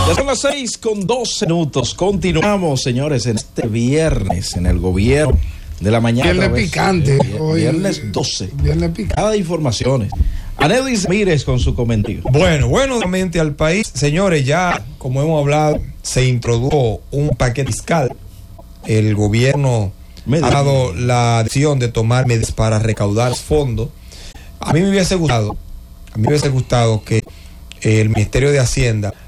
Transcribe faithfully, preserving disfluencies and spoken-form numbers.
Ya son las seis con doce minutos. Continuamos, señores, en este viernes, en el gobierno de la mañana. Viernes picante. Eh, hoy, viernes doce. Viernes picante. Cada informaciones. Aneudis Mírez con su comentario. Bueno, bueno, nuevamente al país. Señores, ya, como hemos hablado, se introdujo un paquete fiscal. El gobierno Medellín ha dado la decisión de tomar medidas para recaudar fondos. A mí me hubiese gustado, a mí me hubiese gustado que el Ministerio de Hacienda